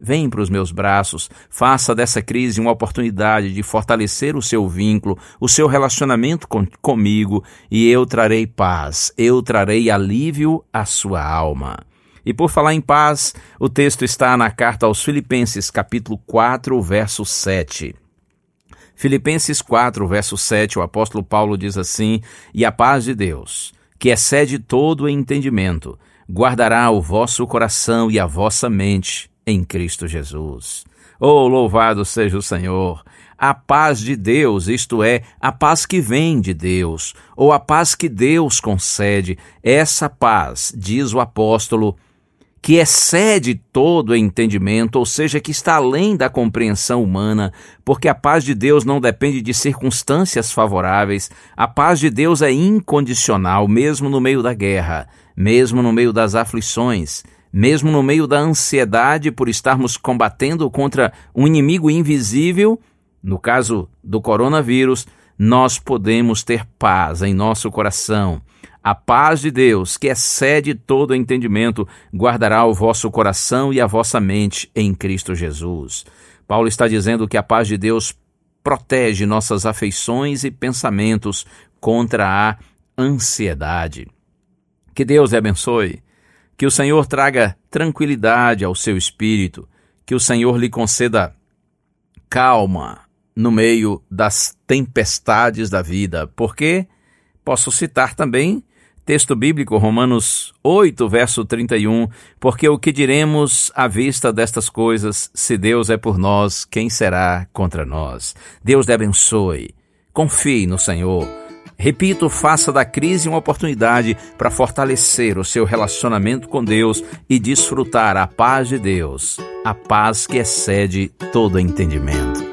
Vem para os meus braços, faça dessa crise uma oportunidade de fortalecer o seu vínculo, o seu relacionamento comigo, e eu trarei paz, eu trarei alívio à sua alma. E por falar em paz, o texto está na carta aos Filipenses, capítulo 4, verso 7. Filipenses 4, verso 7, o apóstolo Paulo diz assim: "E a paz de Deus, que excede todo o entendimento, guardará o vosso coração e a vossa mente em Cristo Jesus." Oh, louvado seja o Senhor! A paz de Deus, isto é, a paz que vem de Deus, ou a paz que Deus concede, essa paz, diz o apóstolo, que excede todo entendimento, ou seja, que está além da compreensão humana, porque a paz de Deus não depende de circunstâncias favoráveis. A paz de Deus é incondicional, mesmo no meio da guerra, mesmo no meio das aflições, mesmo no meio da ansiedade por estarmos combatendo contra um inimigo invisível. No caso do coronavírus, nós podemos ter paz em nosso coração. A paz de Deus, que excede todo entendimento, guardará o vosso coração e a vossa mente em Cristo Jesus. Paulo está dizendo que a paz de Deus protege nossas afeições e pensamentos contra a ansiedade. Que Deus lhe abençoe, que o Senhor traga tranquilidade ao seu espírito, que o Senhor lhe conceda calma no meio das tempestades da vida, porque posso citar também texto bíblico, Romanos 8, verso 31, porque o que diremos à vista destas coisas, se Deus é por nós, quem será contra nós? Deus te abençoe, confie no Senhor. Repito, faça da crise uma oportunidade para fortalecer o seu relacionamento com Deus e desfrutar a paz de Deus, a paz que excede todo entendimento.